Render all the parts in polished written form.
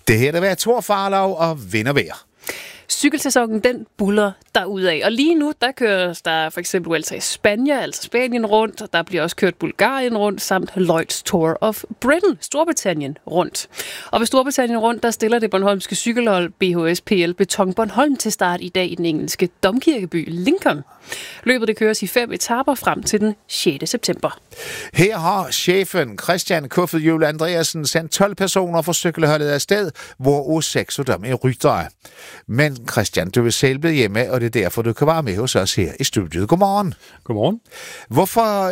Det her, der var Thor Farlov og Vind og Vejr. Cykelsæsonen, den buller derudad. Og lige nu, der køres der for eksempel Vuelta i Spanien, altså Spanien rundt, og der bliver også kørt Bulgarien rundt, samt Lloyd's Tour of Britain, Storbritannien rundt. Og ved Storbritannien rundt, der stiller det bornholmske cykelhold BHSPL Beton Bornholm til start i dag i den engelske domkirkeby Lincoln. Løbet det køres i 5 etaper frem til den 6. september. Her har chefen Christian Kuffedhjul Andreasen sendt 12 personer fra cykelholdet afsted, hvor 6 af dem er ryttere. Men Christian, du er selv blevet hjemme, og det er derfor, du kan være med hos os her i studiet. Godmorgen. Godmorgen. Hvorfor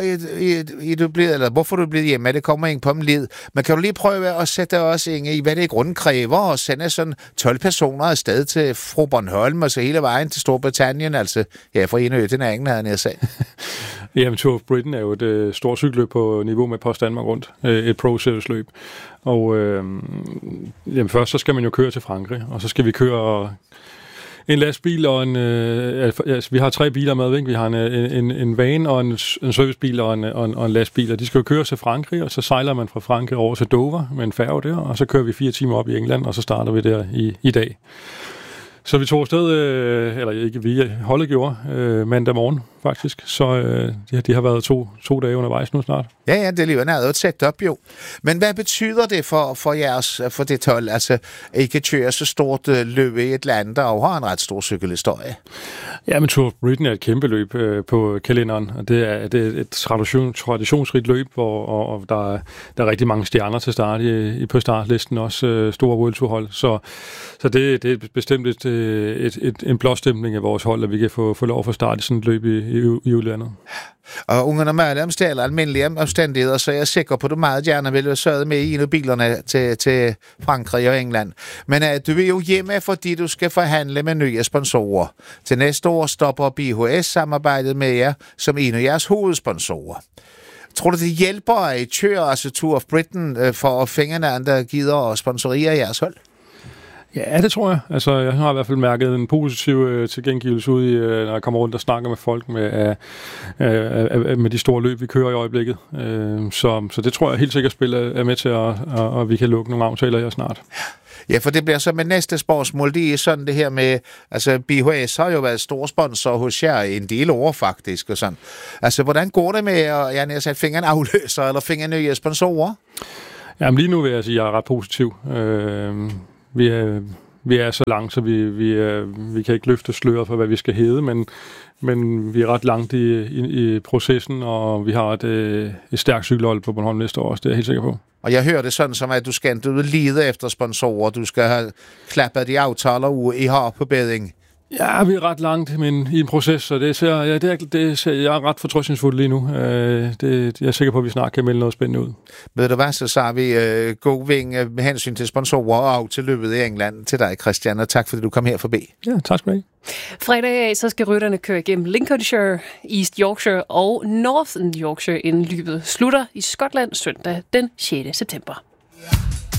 er du blevet hjemme? Det kommer ikke på en led. Men kan du lige prøve at sætte os ind i, hvad det i grunden kræver, og sende sådan 12 personer afsted til fru Bornholm, og så hele vejen til Storbritannien, altså fra en ø til en anden, havde jeg sagt. Jamen, Tour of Britain er jo et stort cykelløb på niveau med Post Danmark rundt. Et Pro-Series-løb. Og først så skal man jo køre til Frankrig, og så skal vi køre en lastbil og vi har 3 biler med, ikke? Vi har en van og en servicebil og en lastbil, og de skal jo køre til Frankrig, og så sejler man fra Frankrig over til Dover med en færge der, og så kører vi 4 timer op i England, og så starter vi der i dag. Så vi tog afsted, holdet gjorde mandag morgen, faktisk. Så de har været to dage undervejs nu snart. Ja, det lige er et setup jo. Men hvad betyder det for det 12? Altså, I kan køre så stort løb i et land, der har en ret stor cykelhistorie. Ja, men Tour of Britain er et kæmpe løb på kalenderen, og det er et traditionsrigt løb, hvor der er rigtig mange stjerner til start på startlisten, også store World Tour hold. Så det er bestemt en blåstempling af vores hold, at vi kan få lov at få start i sådan et løb i udlandet. Og under normale almindelige omstændigheder, så er jeg sikker på, at du meget gerne vil sidde med i en af bilerne til Frankrig og England. Men du er jo hjemme, fordi du skal forhandle med nye sponsorer. Til næste år stopper BHS samarbejdet med jer som en af jeres hovedsponsorer. Tror du, det hjælper, at I kører altså Tour of Britain for at finde nogen, der gider at sponsorere jeres hold? Ja, det tror jeg. Altså, jeg har i hvert fald mærket en positiv tilgængivelse ud i, når jeg kommer rundt og snakker med folk med de store løb, vi kører i øjeblikket. Så det tror jeg helt sikkert er med til, at vi kan lukke nogle aftaler her snart. Ja, for det bliver så med næste spørgsmål. Det er sådan det her med, altså BHS har jo været stor sponsor hos jer i en del år faktisk, og sådan. Altså, hvordan går det med at finde en afløser eller finde nye sponsorer? Jamen lige nu vil jeg sige, at jeg er ret positiv. Vi er så langt, så vi kan ikke løfte sløret for, hvad vi skal hedde, men vi er ret langt i processen, og vi har et stærkt cykelhold på Bornholm næste år også, det er jeg helt sikker på. Og jeg hører det sådan som, at du skal lede efter sponsorer, du skal have klappet de aftaler ud, I har på beding. Ja, vi er ret langt i en proces, så jeg er ret fortrøstningsfuld lige nu. Jeg er sikker på, at vi snart kan melde noget spændende ud. Ved du hvad, så har vi god vinge med hensyn til sponsorer og til løbet i England til dig, Christian, og tak fordi du kom her forbi. Ja, tak skal du have. Fredag af, så skal rytterne køre igennem Lincolnshire, East Yorkshire og Northern Yorkshire, inden løbet slutter i Skotland søndag den 6. september.